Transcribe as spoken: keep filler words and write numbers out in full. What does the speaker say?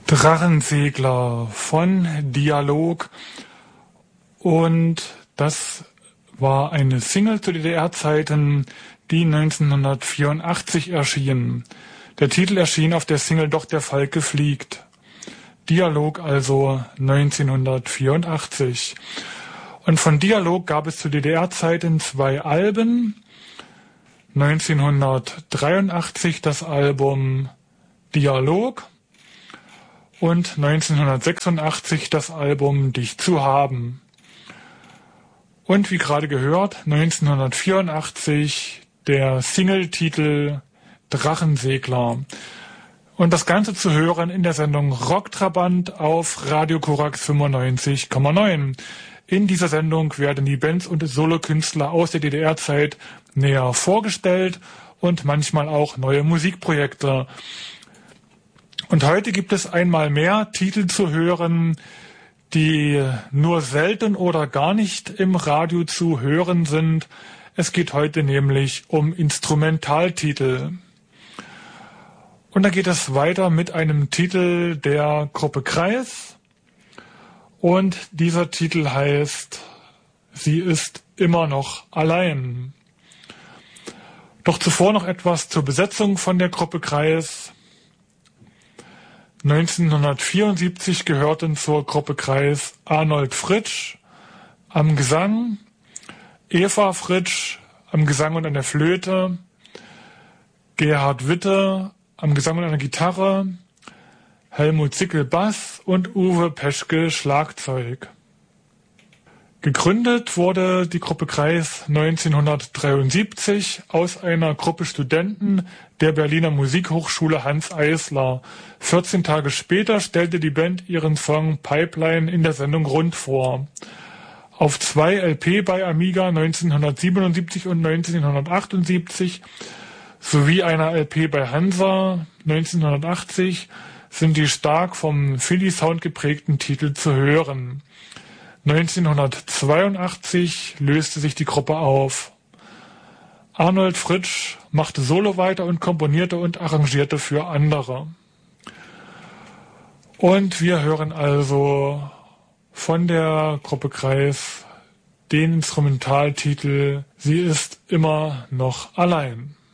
Drachensegler von Dialog, und das war eine Single zu D D R-Zeiten, die neunzehnhundertvierundachtzig erschien. Der Titel erschien auf der Single Doch der Falke fliegt. Dialog also neunzehnhundertvierundachtzig. Und von Dialog gab es zu D D R-Zeiten zwei Alben. neunzehnhundertdreiundachtzig das Album Dialog und neunzehnhundertsechsundachtzig das Album Dich zu haben. Und wie gerade gehört, neunzehnhundertvierundachtzig der Singletitel Drachensegler. Und das Ganze zu hören in der Sendung Rocktrabant auf Radio Korax fünfundneunzig Komma neun. In dieser Sendung werden die Bands und Solokünstler aus der D D R-Zeit näher vorgestellt und manchmal auch neue Musikprojekte. Und heute gibt es einmal mehr Titel zu hören, die nur selten oder gar nicht im Radio zu hören sind. Es geht heute nämlich um Instrumentaltitel. Und da geht es weiter mit einem Titel der Gruppe Kreis. Und dieser Titel heißt Sie ist immer noch allein. Doch zuvor noch etwas zur Besetzung von der Gruppe Kreis. neunzehnhundertvierundsiebzig gehörten zur Gruppe Kreis Arnold Fritsch am Gesang, Eva Fritsch am Gesang und an der Flöte, Gerhard Witte am Gesang und an der Gitarre, Helmut Zickel Bass und Uwe Peschke Schlagzeug. Gegründet wurde die Gruppe Kreis neunzehnhundertdreiundsiebzig aus einer Gruppe Studenten der Berliner Musikhochschule Hanns Eisler. vierzehn Tage später stellte die Band ihren Song Pipeline in der Sendung Rund vor. Auf zwei L P bei Amiga neunzehnhundertsiebenundsiebzig und neunzehnhundertachtundsiebzig sowie einer L P bei Hansa neunzehnhundertachtzig sind die stark vom Philly-Sound geprägten Titel zu hören. neunzehnhundertzweiundachtzig löste sich die Gruppe auf. Arnold Fritsch machte Solo weiter und komponierte und arrangierte für andere. Und wir hören also von der Gruppe Kreis den Instrumentaltitel Sie ist immer noch allein.